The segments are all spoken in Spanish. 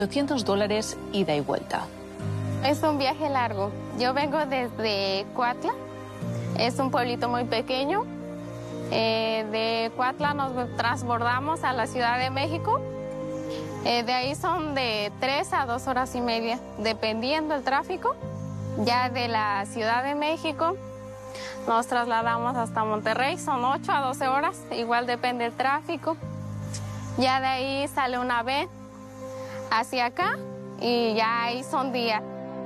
$800 ida y vuelta. Es un viaje largo. Yo vengo desde Cuautla. Es un pueblito muy pequeño. De Cuautla nos transbordamos a la Ciudad de México. De ahí son de 3 a 2 horas y media, dependiendo del tráfico. Ya de la Ciudad de México nos trasladamos hasta Monterrey, son 8 a 12 horas, igual depende del tráfico. Ya de ahí sale una ave hacia acá y ya ahí son días.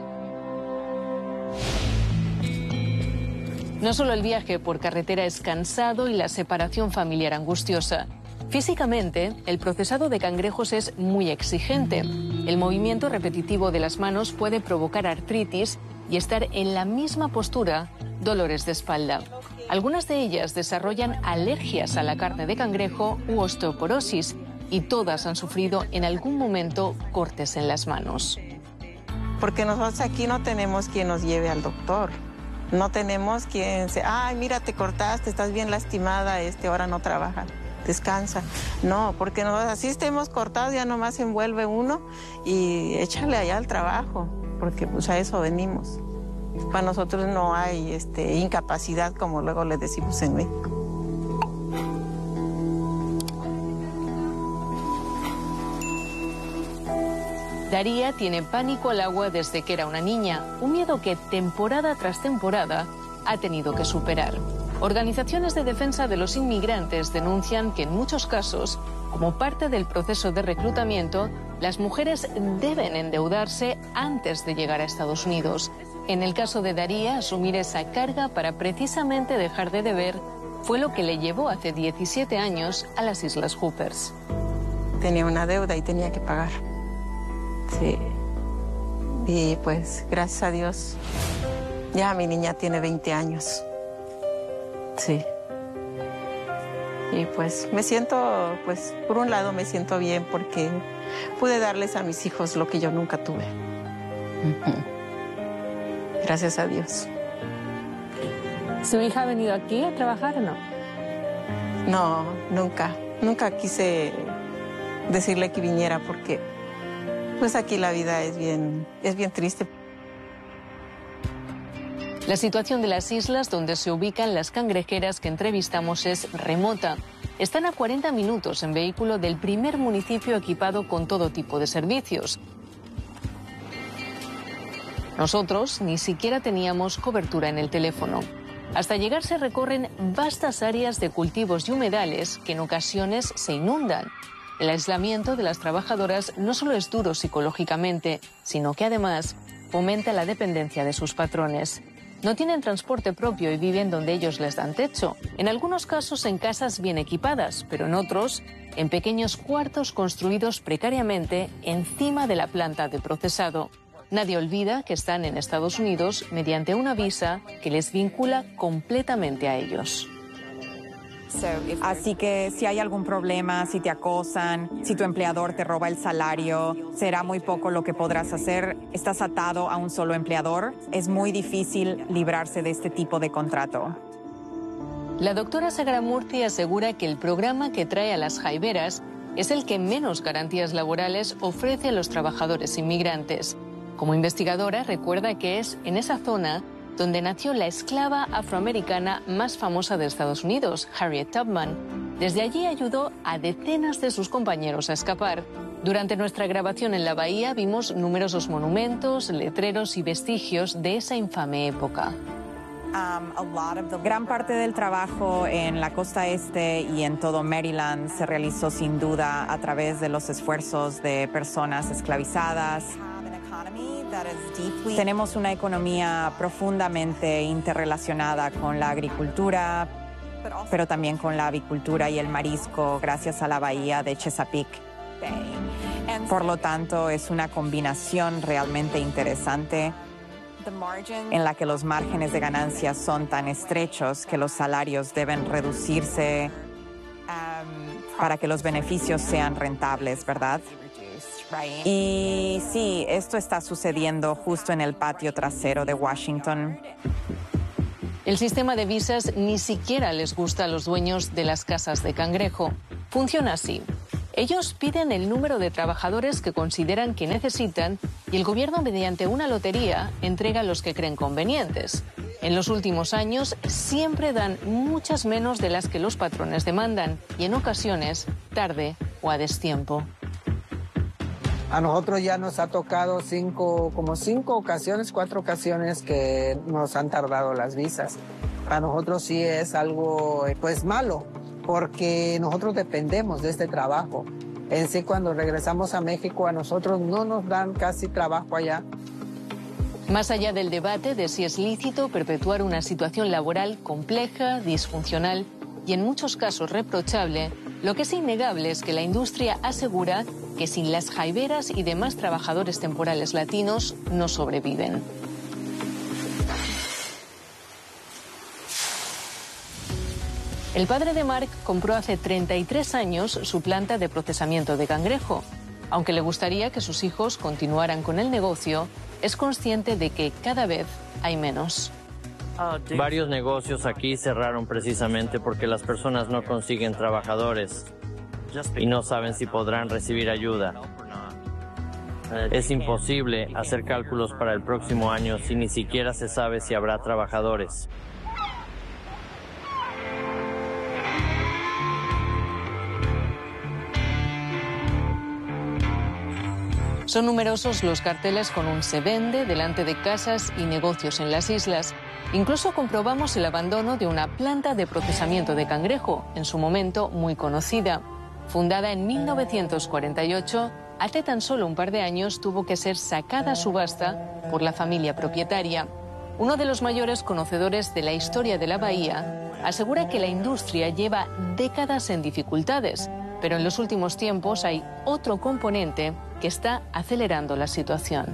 No solo el viaje por carretera es cansado y la separación familiar angustiosa. Físicamente, el procesado de cangrejos es muy exigente. El movimiento repetitivo de las manos puede provocar artritis y estar en la misma postura, dolores de espalda. Algunas de ellas desarrollan alergias a la carne de cangrejo u osteoporosis y todas han sufrido en algún momento cortes en las manos. Porque nosotros aquí no tenemos quien nos lleve al doctor. No tenemos quien se, ay, mira, te cortaste, estás bien lastimada, ahora no trabaja, descansa. No, porque así estemos cortados, ya nomás se envuelve uno y échale allá al trabajo, porque pues a eso venimos. Para nosotros no hay incapacidad, como luego le decimos en México. Daría tiene pánico al agua desde que era una niña, un miedo que temporada tras temporada ha tenido que superar. Organizaciones de defensa de los inmigrantes denuncian que en muchos casos, como parte del proceso de reclutamiento, las mujeres deben endeudarse antes de llegar a Estados Unidos. En el caso de Daría, asumir esa carga para precisamente dejar de deber fue lo que le llevó hace 17 años a las Islas Hoopers. Tenía una deuda y tenía que pagar. Sí. Y pues, gracias a Dios, ya mi niña tiene 20 años. Sí. Y pues me siento, pues por un lado me siento bien porque pude darles a mis hijos lo que yo nunca tuve. Gracias a Dios. ¿Su hija ha venido aquí a trabajar o no? No, nunca. Nunca quise decirle que viniera porque pues aquí la vida es bien triste. La situación de las islas donde se ubican las cangrejeras que entrevistamos es remota. Están a 40 minutos en vehículo del primer municipio equipado con todo tipo de servicios. Nosotros ni siquiera teníamos cobertura en el teléfono. Hasta llegar se recorren vastas áreas de cultivos y humedales que en ocasiones se inundan. El aislamiento de las trabajadoras no solo es duro psicológicamente, sino que además fomenta la dependencia de sus patrones. No tienen transporte propio y viven donde ellos les dan techo. En algunos casos en casas bien equipadas, pero en otros en pequeños cuartos construidos precariamente encima de la planta de procesado. Nadie olvida que están en Estados Unidos mediante una visa que les vincula completamente a ellos. Así que si hay algún problema, si te acosan, si tu empleador te roba el salario, será muy poco lo que podrás hacer. Estás atado a un solo empleador. Es muy difícil librarse de este tipo de contrato. La doctora Sagramurthy asegura que el programa que trae a las jaiberas es el que menos garantías laborales ofrece a los trabajadores inmigrantes. Como investigadora, recuerda que es en esa zona donde nació la esclava afroamericana más famosa de Estados Unidos, Harriet Tubman. Desde allí ayudó a decenas de sus compañeros a escapar. Durante nuestra grabación en la bahía vimos numerosos monumentos, letreros y vestigios de esa infame época. Gran parte del trabajo en la costa este y en todo Maryland se realizó sin duda a través de los esfuerzos de personas esclavizadas. Tenemos una economía profundamente interrelacionada con la agricultura, pero también con la avicultura y el marisco gracias a la bahía de Chesapeake. Por lo tanto, es una combinación realmente interesante en la que los márgenes de ganancias son tan estrechos que los salarios deben reducirse para que los beneficios sean rentables, ¿verdad? Y sí, esto está sucediendo justo en el patio trasero de Washington. El sistema de visas ni siquiera les gusta a los dueños de las casas de cangrejo. Funciona así. Ellos piden el número de trabajadores que consideran que necesitan y el gobierno, mediante una lotería, entrega a los que creen convenientes. En los últimos años siempre dan muchas menos de las que los patrones demandan y en ocasiones tarde o a destiempo. A nosotros ya nos ha tocado 4 ocasiones que nos han tardado las visas. Para nosotros sí es algo pues malo, porque nosotros dependemos de este trabajo. En sí, cuando regresamos a México, a nosotros no nos dan casi trabajo allá. Más allá del debate de si es lícito perpetuar una situación laboral compleja, disfuncional y en muchos casos reprochable, lo que es innegable es que la industria asegura que sin las jaiberas y demás trabajadores temporales latinos no sobreviven. El padre de Mark compró hace 33 años su planta de procesamiento de cangrejo. Aunque le gustaría que sus hijos continuaran con el negocio, es consciente de que cada vez hay menos. Varios negocios aquí cerraron precisamente porque las personas no consiguen trabajadores y no saben si podrán recibir ayuda. Es imposible hacer cálculos para el próximo año si ni siquiera se sabe si habrá trabajadores. Son numerosos los carteles con un "se vende" delante de casas y negocios en las islas. Incluso comprobamos el abandono de una planta de procesamiento de cangrejo, en su momento muy conocida. Fundada en 1948, hace tan solo un par de años tuvo que ser sacada a subasta por la familia propietaria. Uno de los mayores conocedores de la historia de la bahía asegura que la industria lleva décadas en dificultades, pero en los últimos tiempos hay otro componente que está acelerando la situación.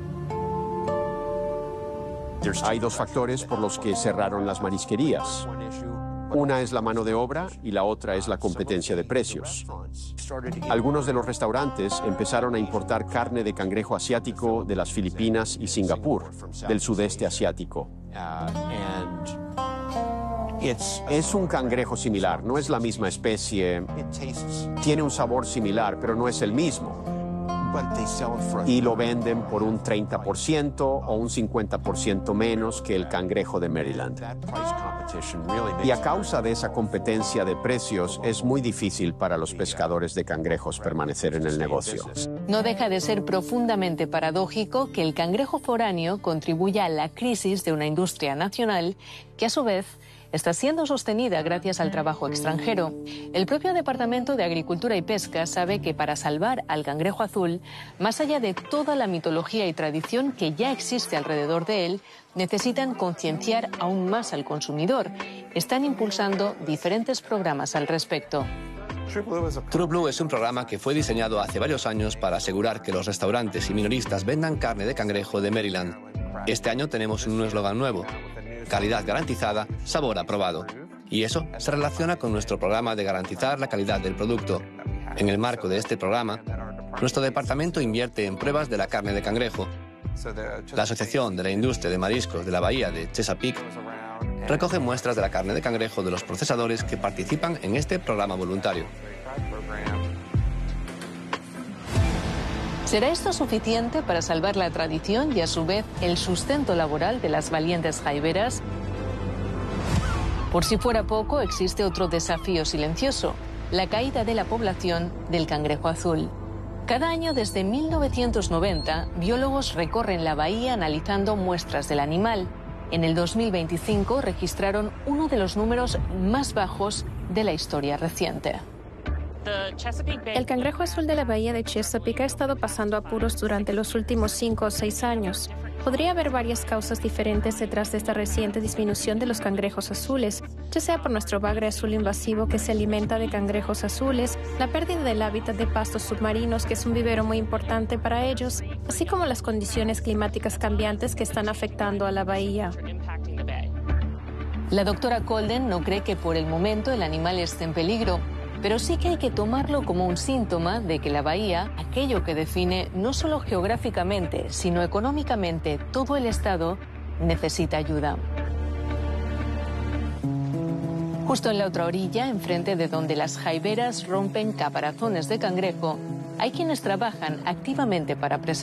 Hay 2 factores por los que cerraron las marisquerías. Una es la mano de obra y la otra es la competencia de precios. Algunos de los restaurantes empezaron a importar carne de cangrejo asiático de las Filipinas y Singapur, del sudeste asiático. Es un cangrejo similar, no es la misma especie. Tiene un sabor similar, pero no es el mismo. Y lo venden por un 30% o un 50% menos que el cangrejo de Maryland. Y a causa de esa competencia de precios, es muy difícil para los pescadores de cangrejos permanecer en el negocio. No deja de ser profundamente paradójico que el cangrejo foráneo contribuya a la crisis de una industria nacional que, a su vez, está siendo sostenida gracias al trabajo extranjero. El propio Departamento de Agricultura y Pesca sabe que para salvar al cangrejo azul, más allá de toda la mitología y tradición que ya existe alrededor de él, necesitan concienciar aún más al consumidor. Están impulsando diferentes programas al respecto. True Blue es un programa que fue diseñado hace varios años para asegurar que los restaurantes y minoristas vendan carne de cangrejo de Maryland. Este año tenemos un eslogan nuevo: calidad garantizada, sabor aprobado. Y eso se relaciona con nuestro programa de garantizar la calidad del producto. En el marco de este programa, nuestro departamento invierte en pruebas de la carne de cangrejo. La Asociación de la Industria de Mariscos de la Bahía de Chesapeake recoge muestras de la carne de cangrejo de los procesadores que participan en este programa voluntario. ¿Será esto suficiente para salvar la tradición y, a su vez, el sustento laboral de las valientes jaiberas? Por si fuera poco, existe otro desafío silencioso: la caída de la población del cangrejo azul. Cada año desde 1990, biólogos recorren la bahía analizando muestras del animal. En el 2025 registraron uno de los números más bajos de la historia reciente. El cangrejo azul de la bahía de Chesapeake ha estado pasando apuros durante los últimos 5 o 6 años. Podría haber varias causas diferentes detrás de esta reciente disminución de los cangrejos azules, ya sea por nuestro bagre azul invasivo que se alimenta de cangrejos azules, la pérdida del hábitat de pastos submarinos, que es un vivero muy importante para ellos, así como las condiciones climáticas cambiantes que están afectando a la bahía. La doctora Colden no cree que por el momento el animal esté en peligro, pero sí que hay que tomarlo como un síntoma de que la bahía, aquello que define no solo geográficamente, sino económicamente todo el estado, necesita ayuda. Justo en la otra orilla, enfrente de donde las jaiberas rompen caparazones de cangrejo, hay quienes trabajan activamente para preservar